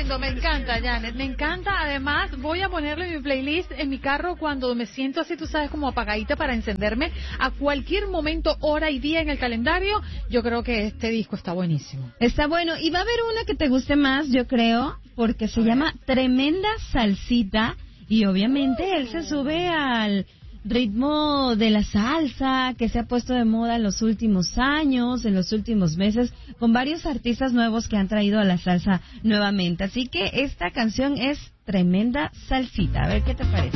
tremendo, me encanta, Janet, me encanta. Además, voy a ponerle mi playlist en mi carro cuando me siento así, tú sabes, como apagadita para encenderme a cualquier momento, hora y día en el calendario. Yo creo que este disco está buenísimo. Está bueno. Y va a haber una que te guste más, yo creo, porque se llama Tremenda Salsita. Y obviamente él se sube al ritmo de la salsa que se ha puesto de moda en los últimos años, en los últimos meses, con varios artistas nuevos que han traído a la salsa nuevamente. Así que esta canción es Tremenda Salsita. A ver qué te parece.